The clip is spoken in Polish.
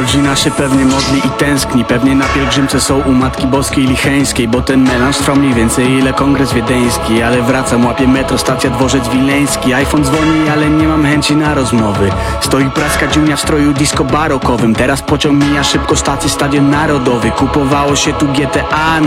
Rodzina się pewnie modli i tęskni. Pewnie na pielgrzymce są u Matki Boskiej Licheńskiej, bo ten melanż trwał mniej więcej ile kongres wiedeński. Ale wracam, łapię metro, stacja Dworzec Wileński. iPhone dzwoni, ale nie mam chęci na rozmowy. Stoi praska dziunia w stroju disco barokowym. Teraz pociąg mija szybko stację, Stadion Narodowy. Kupowało się tu GTA